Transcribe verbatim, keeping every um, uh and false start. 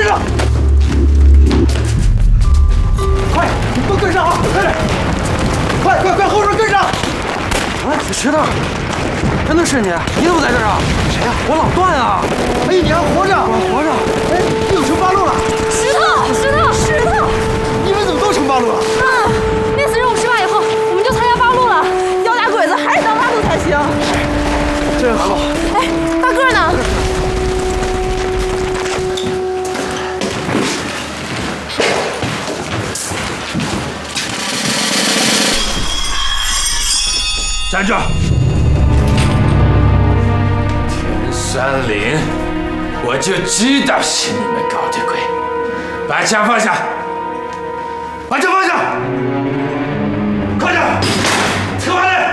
了！快，都跟上啊！快点！快快快，后边跟上！ 哎，石头，真的是你？你怎么在这儿啊？谁呀？我老段啊！ 哎，你还活着？ 我活着。 哎，你有成八路了！ 石头，石头，石头！ 你们怎么都成八路了？ 啊！那次任务失败以后，我们就参加八路了。要打鬼子还是当八路才行。 真好。 哎，大个呢？ 站住！天山林，我就知道是你们搞的鬼！把枪放下！把枪放下！快点，吃饭了！